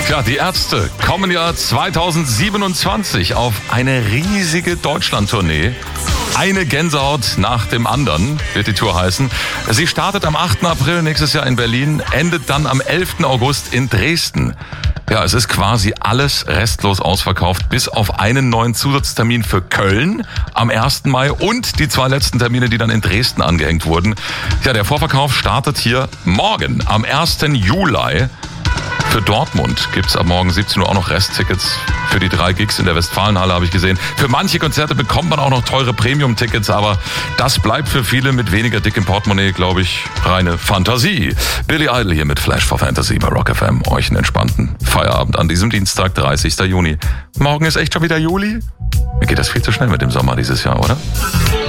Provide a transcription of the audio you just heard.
Ja, die Ärzte kommen ja 2027 auf eine riesige Deutschland-Tournee. Eine Gänsehaut nach dem anderen wird die Tour heißen. Sie startet am 8. April nächstes Jahr in Berlin, endet dann am 11. August in Dresden. Ja, es ist quasi alles restlos ausverkauft, bis auf einen neuen Zusatztermin für Köln am 1. Mai und die 2 letzten Termine, die dann in Dresden angehängt wurden. Ja, der Vorverkauf startet hier morgen, am 1. Juli. Für Dortmund gibt's ab morgen 17 Uhr auch noch Resttickets für die 3 Gigs in der Westfalenhalle, habe ich gesehen. Für manche Konzerte bekommt man auch noch teure Premium-Tickets, aber das bleibt für viele mit weniger dickem Portemonnaie, glaube ich, reine Fantasie. Billy Idol hier mit Flash for Fantasy bei Rock FM. Euch einen entspannten Feierabend an diesem Dienstag, 30. Juni. Morgen ist echt schon wieder Juli? Mir geht das viel zu schnell mit dem Sommer dieses Jahr, oder?